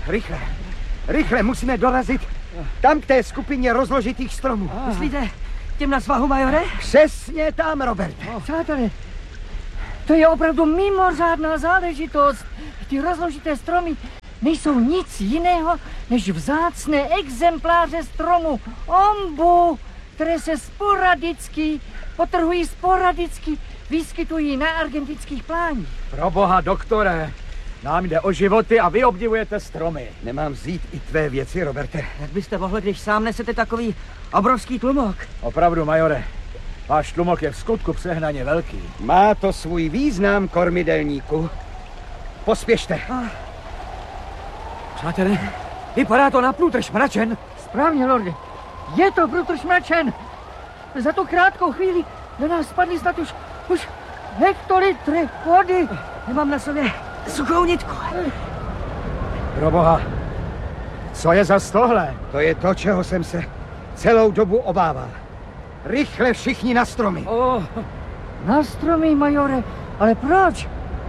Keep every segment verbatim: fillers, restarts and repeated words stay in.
Rychle. Rychle musíme dorazit tam k té skupině rozložitých stromů. Myslíte těm na svahu, majore? Přesně tam, Roberte. Přátelé, to je opravdu mimořádná záležitost. Ty rozložité stromy nejsou nic jiného, než vzácné exempláře stromu ombu, které se sporadicky, potrhují sporadicky, vyskytují na argentinských pláních. Pro boha, doktore, nám jde o životy a vy obdivujete stromy. Nemám vzít i tvé věci, Roberte. Jak byste mohli, když sám nesete takový obrovský tlumok? Opravdu, majore, váš tlumok je v skutku přehnaně velký. Má to svůj význam, kormidelníku. Pospěšte. Přátelé, vypadá to na průtrž mračen. Správně, lorde. Je to průtrž mračen. Za tu krátkou chvíli na nás spadly snad už, už hektolitry vody. Nemám na sobě suchou nitku. Pro boha, co je za tohle? To je to, čeho jsem se celou dobu obával. Rychle všichni na stromy. Oh, na stromy, majore. Ale proč?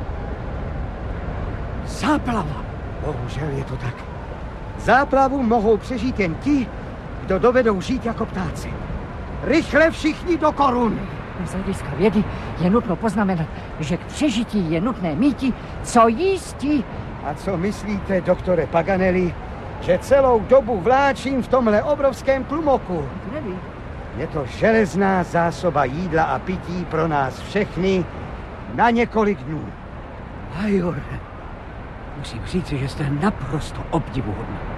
Záplava. Bohužel je to tak. Záplavu mohou přežít jen ti, kdo dovedou žít jako ptáci. Rychle všichni do korun. Z hlediska vědy je nutno poznamenat, že k přežití je nutné míti co jísti. A co myslíte, doktore Paganelli, že celou dobu vláčím v tomhle obrovském tlumoku? Nevím. Je to železná zásoba jídla a pití pro nás všechny na několik dnů. Majore, musím říct, že jste naprosto obdivuhodný.